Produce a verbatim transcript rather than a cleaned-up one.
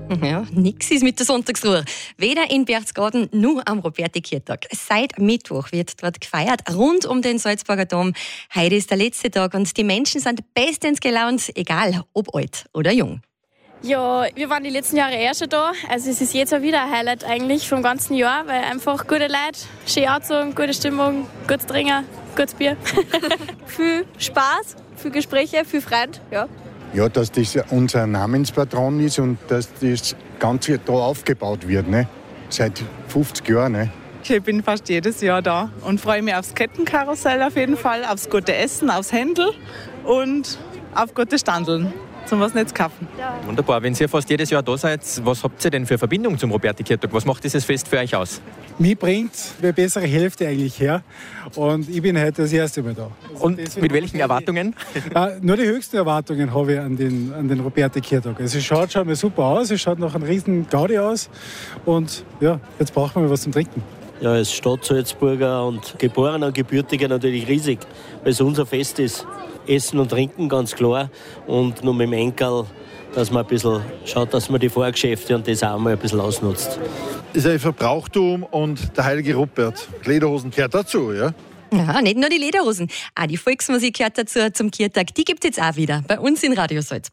Ja, nix ist mit der Sonntagsruhe. Weder in Berchtesgaden noch am Roberti-Kirchtag. Seit Mittwoch wird dort gefeiert, rund um den Salzburger Dom. Heute ist der letzte Tag und die Menschen sind bestens gelaunt, egal ob alt oder jung. Ja, wir waren die letzten Jahre eher schon da. Also es ist jetzt auch wieder ein Highlight eigentlich vom ganzen Jahr, weil einfach gute Leute, schön angezogen, gute Stimmung, gutes Trinken, gutes Bier. Viel Spaß, viel Gespräche, viel Freude, ja. Ja, dass das unser Namenspatron ist und dass das Ganze da aufgebaut wird, ne? Seit fünfzig Jahren. Ne? Ich bin fast jedes Jahr da und freue mich aufs Kettenkarussell auf jeden Fall, aufs gute Essen, aufs Händel und auf gute Standeln, zum was nicht zu kaufen. Wunderbar. Wenn ihr fast jedes Jahr da seid, was habt ihr denn für Verbindung zum Roberti-Kirchtag? Was macht dieses Fest für euch aus? Mich bringt die bessere Hälfte eigentlich her und ich bin heute das erste Mal da. Also und mit welchen Erwartungen? Äh, nur die höchsten Erwartungen habe ich an den, an den Roberti-Kirchtag. Also es schaut schon mal super aus, es schaut nach einem riesen Gaudi aus und ja, jetzt brauchen wir mal was zum Trinken. Ja, als Stadtsalzburger und Geborener und Gebürtiger natürlich riesig, weil es unser Fest ist. Essen und Trinken, ganz klar. Und nur mit dem Enkel, dass man ein bisschen schaut, dass man die Vorgeschäfte und das auch mal ein bisschen ausnutzt. Das ist einfach Brauchtum und der heilige Rupert. Lederhosen gehört dazu, ja? Ja, nicht nur die Lederhosen, auch die Volksmusik gehört dazu zum Kirchtag. Die gibt es jetzt auch wieder bei uns in Radio Salzburg.